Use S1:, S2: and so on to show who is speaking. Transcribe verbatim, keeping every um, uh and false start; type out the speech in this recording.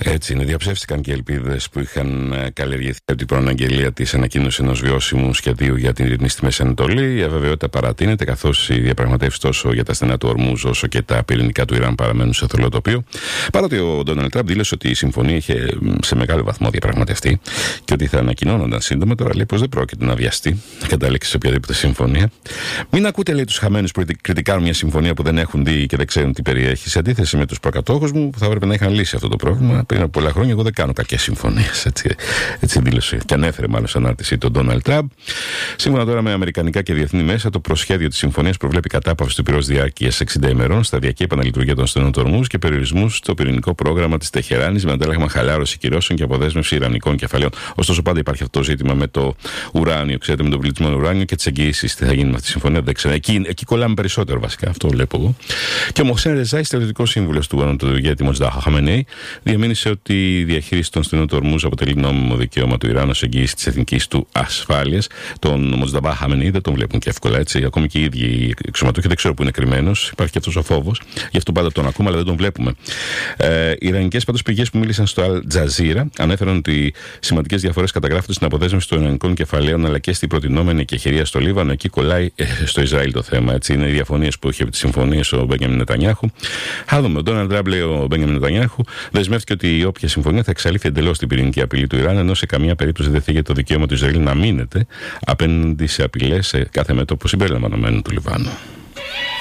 S1: Έτσι είναι, διαψεύστηκαν και οι ελπίδες που είχαν καλλιεργηθεί από την προαναγγελία της ανακοίνωσης ενός βιώσιμου σχεδίου για την ειρήνη στη Μέση Ανατολή. Η αβεβαιότητα παρατείνεται, καθώς οι διαπραγματεύσεις τόσο για τα στενά του Ορμούζ όσο και τα πυρηνικά του Ιράν παραμένουν σε θολό τοπίο. Παρότι ο Ντόναλντ Τραμπ δήλωσε ότι η συμφωνία είχε σε μεγάλο βαθμό διαπραγματευτεί και ότι θα ανακοινώνονταν σύντομα, τώρα λέει πως δεν πρόκειται να βιαστεί να καταλήξει σε οποιαδήποτε συμφωνία. Μην ακούτε, λέει, τους χαμένους που κριτικάρουν μια συμφωνία που δεν έχουν δει και δεν ξέρουν τι περιέχει. Σε αντίθεση με τους προκατόχους μου που θα έπρεπε να είχαν λύσει αυτό το πρόβλημα πριν από πολλά χρόνια, εγώ δεν κάνω κακές συμφωνίες. Έτσι, έτσι δήλωσε και ανέφερε μάλλον στην ανάρτηση τον Ντόναλντ Τραμπ. Σύμφωνα τώρα με αμερικανικά και διεθνή μέσα, το προσχέδιο της συμφωνίας προβλέπει κατάπαυση του πυρός διάρκειας εξήντα ημερών, σταδιακή επαναλειτουργία των στενών του Ορμούζ και περιορισμού στο πυρηνικό πρόγραμμα της Τεχεράνης με αντάλλαγμα χαλάρωση κυρώσεων και αποδέσμευση ιρανικών κεφαλαίων. Ωστόσο, πάντα υπάρχει αυτό το ζήτημα με το ουράνιο, ξέρετε, με τον πλουτισμένο ουράνιο και τις εγγυήσεις. Τι θα γίνει με αυτή τη συμφωνία, δεν ξέρω. Εκεί, εκεί κολλάμε περισσότερο βασικά, αυτό βλέπω εγώ. Και ο Μοχσέν Ρεζάι, στρατιωτικός σύμβουλος του Ανατολικού Μοτζταχά Χαμενέι, διαμήνυσε ότι η διαχείριση των στενών του Ορμούζ αποτελεί νόμιμο δικαίωμα του Ιράν ως εγγύηση της εθνικής του ασφάλειας. Τον Μοτζταχά Χαμενέι δεν τον βλέπουν και εύκολα, έτσι. Ακόμη και οι ίδιοι οι αξιωματούχοι δεν ξέρω που είναι κρυμμένος. Υπάρχει και αυτός ο φόβος. Γι' αυτό πάντα τον ακούμε, αλλά δεν τον βλέπουμε. Ε, οι Ιρανικές πάντως πηγές που μίλησαν στο Αλ Τζαζίρα ανέφεραν ότι σημαντικές διαφορές καταγράφονται στην αποδέσμευση των ιρανικών κεφαλαίων αλλά και στην προτινόμενη εκεχηρία στο Λίβανο. Εκεί κολλάει ε, στο Ισραήλ το θέμα. Έτσι. Είναι οι διαφωνίες που έχει από τις συμφωνίες ο Μπένιαμιν Νετανιάχου. Θα δούμε. Ο Ντόναλντ Τραμπ, λέει ο Μπένιαμιν Νετανιάχου, δεσμεύτηκε ότι η όποια συμφωνία θα εξαλείφει εντελώς την πυρηνική απειλή του Ιράν, ενώ σε καμία περίπτωση δεν θίγεται το δικαίωμα του Ισραήλ να μείνεται απέναντι σε απειλές σε κάθε μέτωπο συμπεριλαμβανομένου του Λιβάνου.